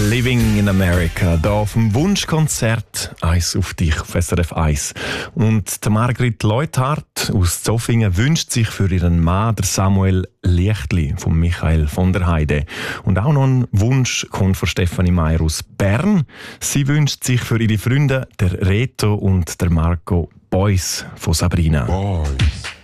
Living in America, hier auf dem Wunschkonzert «Eis auf dich» auf SRF 1. Und die Margrit Leuthardt aus Zofingen wünscht sich für ihren Mann, der Samuel Lichtli, von Michael von der Heide. Und auch noch ein Wunsch kommt von Stefanie Meier aus Bern. Sie wünscht sich für ihre Freunde, der Reto und der Marco Boys von Sabrina. Boys.